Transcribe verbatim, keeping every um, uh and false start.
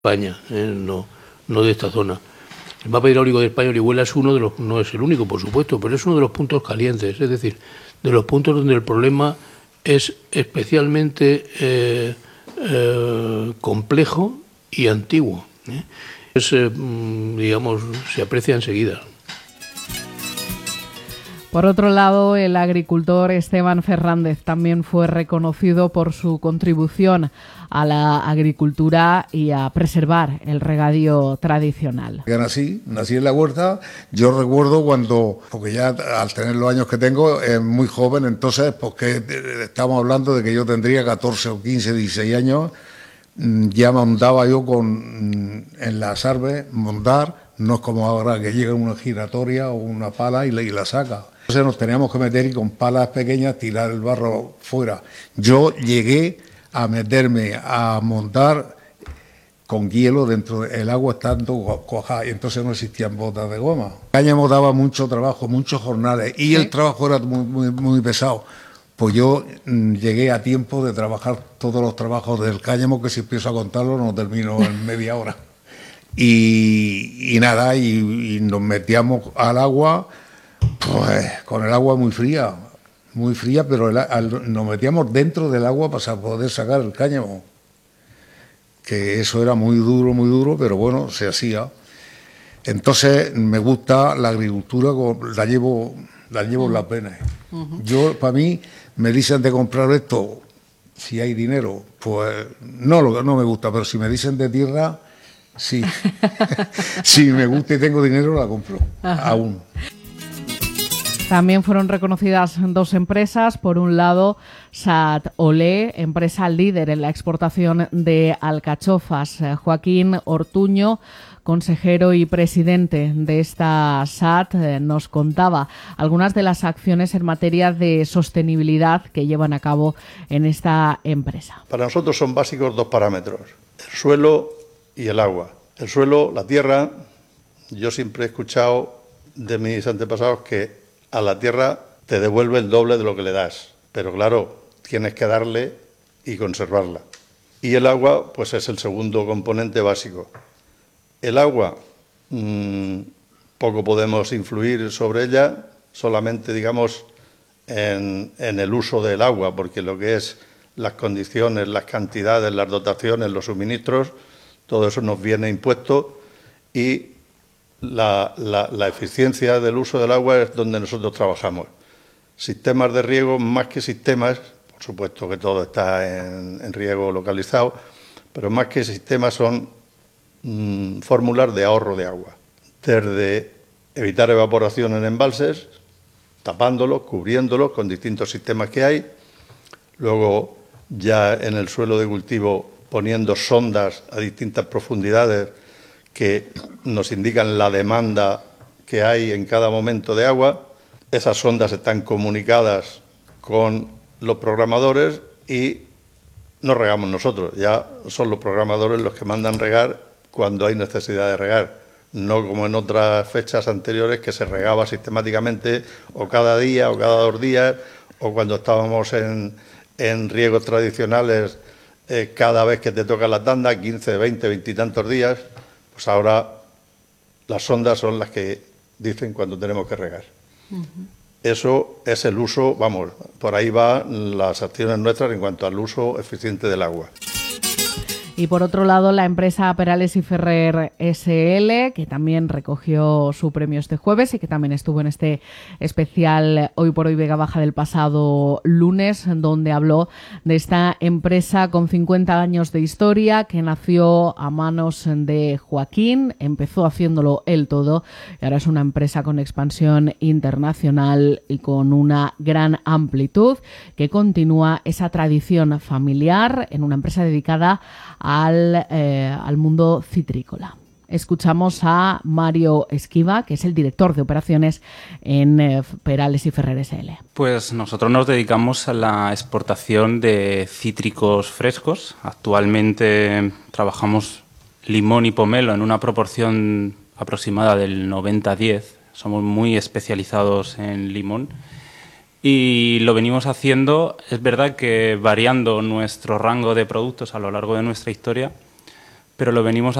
España, ¿eh? no, no de esta zona. El mapa hidráulico de España, Orihuela es uno de los, no es el único, por supuesto, pero es uno de los puntos calientes, es decir, de los puntos donde el problema es especialmente eh, eh, complejo y antiguo. ¿eh? Es, eh, digamos, se aprecia enseguida. Por otro lado, el agricultor Esteban Fernández también fue reconocido por su contribución a la agricultura y a preservar el regadío tradicional. Ya nací, nací en la huerta. Yo recuerdo cuando, porque ya al tener los años que tengo, es muy joven, entonces, porque estamos hablando de que yo tendría catorce o quince, dieciséis años, ya montaba yo con en las árboles, montar, no es como ahora que llega una giratoria o una pala y la, y la saca. Entonces nos teníamos que meter y con palas pequeñas tirar el barro fuera. Yo llegué a meterme a montar con hielo dentro del agua estando cuajada, y entonces no existían botas de goma. El cáñamo daba mucho trabajo, muchos jornales, y ¿sí? El trabajo era muy, muy, muy pesado. Pues yo mmm, llegué a tiempo de trabajar todos los trabajos del cáñamo, que si empiezo a contarlo no termino en media hora. Y, y nada, y, y nos metíamos al agua, pues con el agua muy fría, muy fría, pero el, al, nos metíamos dentro del agua para poder sacar el cáñamo. Que eso era muy duro, muy duro, pero bueno, se hacía. Entonces me gusta la agricultura, la llevo, la llevo en las venas. Uh-huh. Yo, para mí, me dicen de comprar esto, si hay dinero, pues no, no me gusta, pero si me dicen de tierra, sí. Si me gusta y tengo dinero, la compro, ajá, aún. También fueron reconocidas dos empresas. Por un lado, Sat Olé, empresa líder en la exportación de alcachofas. Joaquín Ortuño, consejero y presidente de esta Sat, nos contaba algunas de las acciones en materia de sostenibilidad que llevan a cabo en esta empresa. Para nosotros son básicos dos parámetros, el suelo y el agua. El suelo, la tierra, yo siempre he escuchado de mis antepasados que a la tierra te devuelve el doble de lo que le das, pero claro, tienes que darle y conservarla. Y el agua, pues es el segundo componente básico. El agua, mmm, poco podemos influir sobre ella, solamente, digamos, en, en el uso del agua, porque lo que es las condiciones, las cantidades, las dotaciones, los suministros, todo eso nos viene impuesto y La, la, la eficiencia del uso del agua es donde nosotros trabajamos. Sistemas de riego, más que sistemas, por supuesto que todo está en, en riego localizado, pero más que sistemas son mmm, fórmulas de ahorro de agua. Desde evitar evaporación en embalses, tapándolos, cubriéndolos con distintos sistemas que hay, luego ya en el suelo de cultivo poniendo sondas a distintas profundidades que nos indican la demanda que hay en cada momento de agua. Esas sondas están comunicadas con los programadores y no regamos nosotros, ya son los programadores los que mandan regar cuando hay necesidad de regar, no como en otras fechas anteriores que se regaba sistemáticamente o cada día o cada dos días o cuando estábamos en, en riegos tradicionales eh, cada vez que te toca la tanda, quince, veinte, veinte y tantos días. Pues ahora las sondas son las que dicen cuando tenemos que regar. Uh-huh. Eso es el uso, vamos, por ahí van las acciones nuestras en cuanto al uso eficiente del agua. Y por otro lado, la empresa Perales y Ferrer ese ele, que también recogió su premio este jueves y que también estuvo en este especial Hoy por Hoy Vega Baja del pasado lunes, donde habló de esta empresa con cincuenta años de historia, que nació a manos de Joaquín, empezó haciéndolo él todo, y ahora es una empresa con expansión internacional y con una gran amplitud, que continúa esa tradición familiar en una empresa dedicada Al, eh, al mundo citrícola. Escuchamos a Mario Esquiva, que es el director de operaciones en eh, Perales y Ferrer ese ele. Pues nosotros nos dedicamos a la exportación de cítricos frescos. Actualmente trabajamos limón y pomelo en una proporción aproximada del noventa a diez. Somos muy especializados en limón. Y lo venimos haciendo, es verdad que variando nuestro rango de productos a lo largo de nuestra historia, pero lo venimos